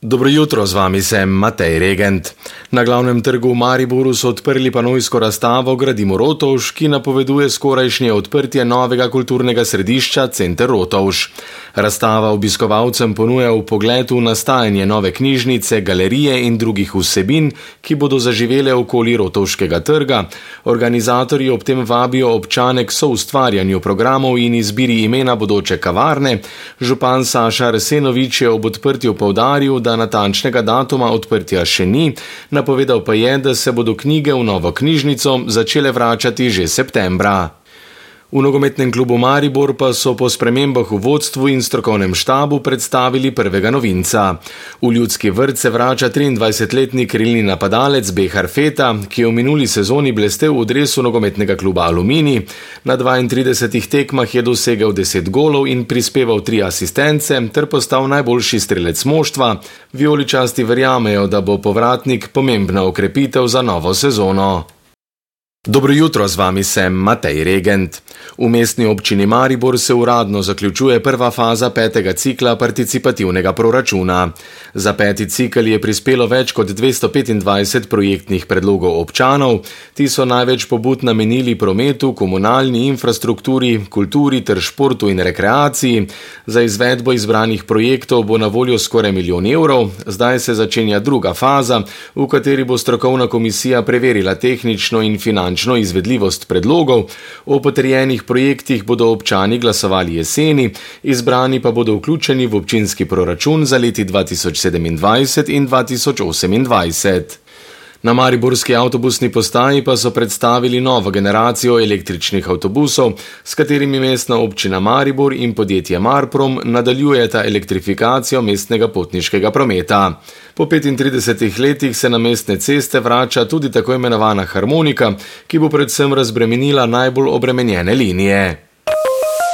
Dobro jutro, z vami sem Matej Regent. Na glavnem trgu v Mariboru so odprli panojsko razstavo Gradimo Rotovž, ki napoveduje skorajšnje odprtje novega kulturnega središča Center Rotovž. Razstava obiskovalcem ponuja vpogled v nastajanje nove knjižnice, galerije in drugih vsebin, ki bodo zaživele okoli Rotovškega trga. Organizatorji ob tem vabijo občane k soustvarjanju programov in izbiri imena bodoče kavarne. Župan Saša Arsenovič je ob odprtju poudaril, da natančnega datuma odprtja še ni, napovedal pa je, da se bodo knjige v novo knjižnico začele vračati že septembra. V nogometnem klubu Maribor pa so po spremembah v vodstvu in strokovnem štabu predstavili prvega novinca. V Ljudski vrt se vrača 23-letni krilni napadalec Behar Feta, ki je v minuli sezoni blestel v dresu nogometnega kluba Aluminij. Na 32 tekmah je dosegel 10 golov in prispeval 3 asistence ter postal najboljši strelec moštva. Vijoličasti verjamejo, da bo povratnik pomembna okrepitev za novo sezono. Dobro jutro, z vami sem Matej Regent. V mestni občini Maribor se uradno zaključuje prva faza 5. cikla participativnega proračuna. Za 5. cikl je prispelo več kot 225 projektnih predlogov občanov. Ti so največ pobud namenili prometu, komunalni infrastrukturi, kulturi ter športu in rekreaciji. Za izvedbo izbranih projektov bo na voljo skoraj 1 milijon evrov. Zdaj se začenja druga faza, v kateri bo strokovna komisija preverila tehnično in finančno izvedljivost predlogov. O potrjenih projektih bodo občani glasovali jeseni, izbrani pa bodo vključeni v občinski proračun za leti 2027 in 2028. Na mariborski avtobusni postaji pa so predstavili novo generacijo električnih avtobusov, s katerimi mestna občina Maribor in podjetje Marprom nadaljujeta elektrifikacijo mestnega potniškega prometa. Po 35 letih se na mestne ceste vrača tudi tako imenovana harmonika, ki bo predvsem razbremenila najbolj obremenjene linije.